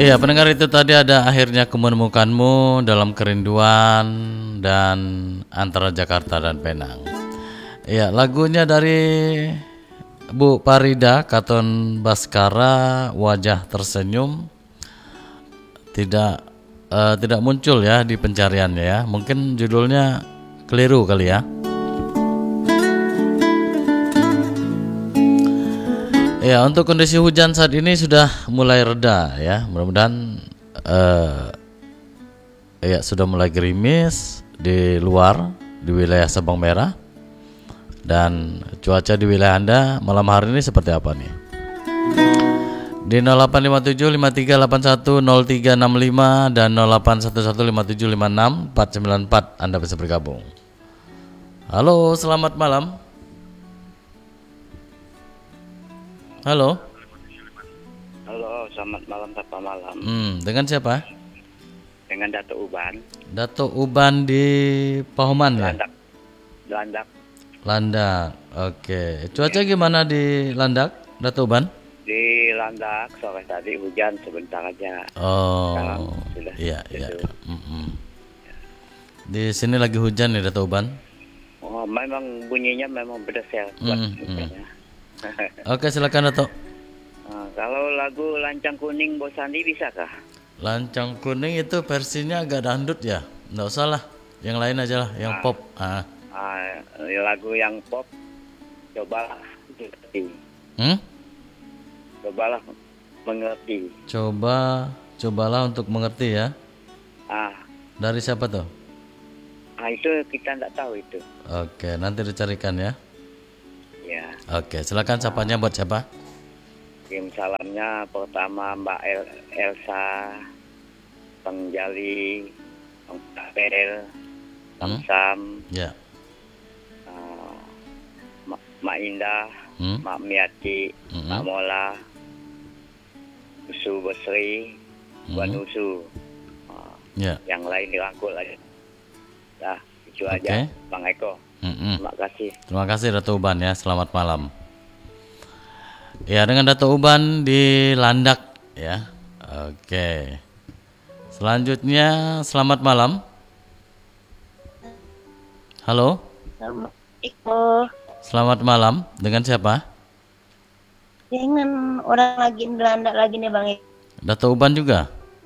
Iya, pendengar, itu tadi ada Akhirnya Ku Menemukanmu, Dalam Kerinduan, dan Antara Jakarta dan Penang. Iya, lagunya dari Bu Parida Katon Baskara, Wajah Tersenyum. Tidak muncul ya di pencariannya ya. Mungkin judulnya keliru kali ya. Ya, untuk kondisi hujan saat ini sudah mulai reda ya. Mudah-mudahan ya sudah mulai gerimis di luar di wilayah Sabang Merah. Dan cuaca di wilayah Anda malam hari ini seperti apa nih? Di 085753810365 dan 08115756 Anda bisa bergabung. Halo, selamat malam. Halo. Halo, selamat malam, Papa malam. Dengan siapa? Dengan Dato Uban. Dato Uban di Pahoman ya? Landak. Oke. Cuaca gimana di Landak, Dato Uban? Di Landak sore tadi hujan sebentar aja. Oh. Sekarang sudah. Iya. Di sini lagi hujan nih, Dato Uban. Oh, memang bunyinya memang pedas ya buat hujannya. Oke, silakan Dato. Kalau lagu Lancang Kuning Bos Sandi bisa kah? Lancang Kuning itu versinya agak dangdut ya. Nggak usah lah, yang lain aja lah, yang pop. Lagu yang pop cobalah mengerti. Cobalah mengerti. Cobalah untuk mengerti ya. Dari siapa tuh? Itu kita nggak tahu itu. Oke, nanti dicarikan ya. Ya. Oke, silakan sapanya buat siapa? Kirim salamnya pertama Mbak Elsa, Bang Jali, Bang Tabel, Bang Sam, ya. Mak Indah, Mak Miati, Mak Mola, Usu Besri, Wan Usu. Yang lain dirangkul aja. Dah, itu aja, Bang Eko. Terima kasih. Terima kasih Dato Uban ya. Selamat malam. Ya, dengan Dato Uban di Landak ya. Oke. Selanjutnya selamat malam. Halo. Selamat malam. Dengan siapa? Dengan orang lagi di Landak lagi nih Bang. Dato Uban juga?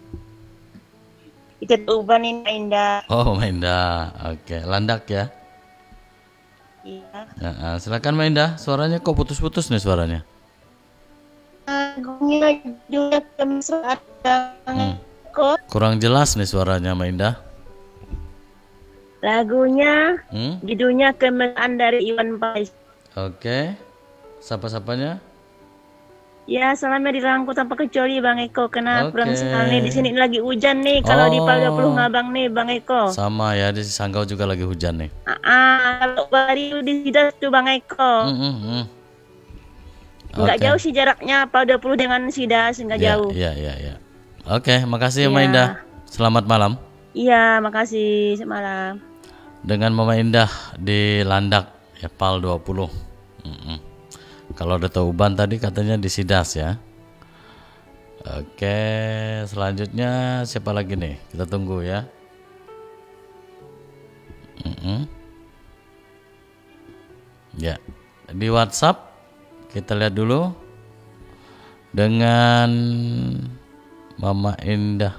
Itu Uban ini Mainda. Oh, Mainda. Oke, Landak ya. Iya. Silakan Mainda. Suaranya kok putus-putus nih suaranya. Kurang jelas nih suaranya Mainda. Lagunya judulnya Kemesraan dari Iwan Fals. Oke. Sapa-sapanya? Ya, salamnya dirangkul tanpa kecuali Bang Eko. Kena kurang sekali di sini lagi hujan nih. Kalau di Pal 20 Ngabang nih Bang Eko. Sama ya, di Sanggau juga lagi hujan nih. Kalau baru di Sidas tuh Bang Eko. Enggak jauh sih jaraknya Pal 20 dengan Sidas, enggak jauh. Iya. Oke, makasih ya Mama Indah. Selamat malam. Iya, makasih. Selamat malam. Dengan Mama Indah di Landak ya, Pal 20. Kalau Dato Uban tadi katanya di Sidas ya. Oke, selanjutnya siapa lagi nih? Kita tunggu ya. Ya, di WhatsApp kita lihat dulu dengan Mama Indah.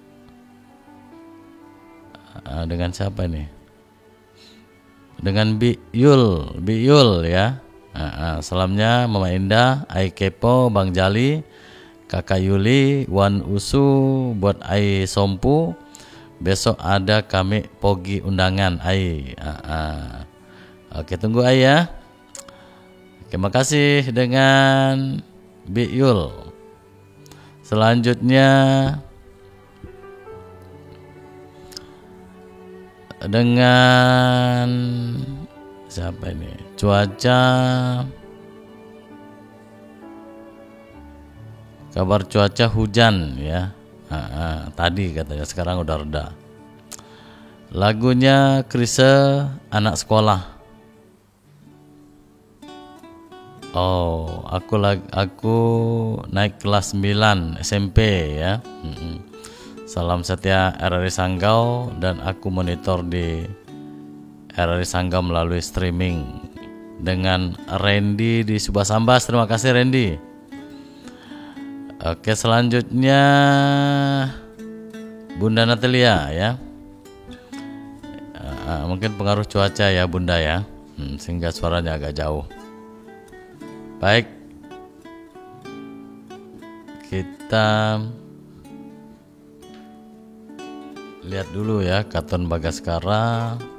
Dengan siapa nih? Dengan Biul ya. Salamnya Mama Indah, Ai Kepo, Bang Jali, Kakak Yuli, Wan Usu, buat Ai Sompu. Besok ada kami pogi undangan Ai. Oke, tunggu Ai ya. Oke, makasih dengan Biul. Selanjutnya dengan siapa ini? Cuaca. Kabar cuaca hujan ya. Tadi katanya, sekarang udah reda. Lagunya Krisye, Anak Sekolah. Oh, aku naik kelas 9 SMP ya. Salam setia RRI Sanggau, dan aku monitor di RRI Sanggau melalui streaming dengan Randy di Subah Sambas. Terima kasih Randy. Oke, selanjutnya Bunda Natalia ya. Mungkin pengaruh cuaca ya Bunda ya, sehingga suaranya agak jauh. Baik, kita lihat dulu ya Katon Bagaskara.